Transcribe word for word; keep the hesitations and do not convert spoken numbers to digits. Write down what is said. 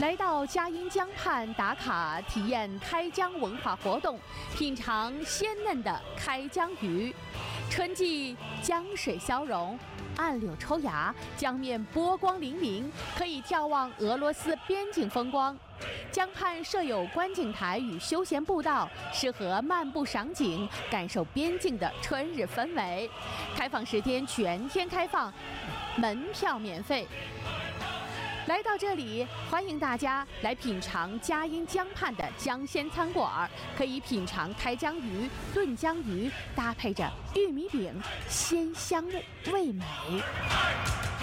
来到佳音江畔打卡体验开江文化活动，品尝鲜嫩的开江鱼。春季江水消融，岸柳抽芽，江面波光粼粼，可以眺望俄罗斯边境风光。江畔设有观景台与休闲步道，适合漫步赏景，感受边境的春日氛围。开放时间全天开放，门票免费。来到这里，欢迎大家来品尝佳音江畔的江鲜餐馆，可以品尝开江鱼、炖江鱼，搭配着玉米饼，鲜香味美。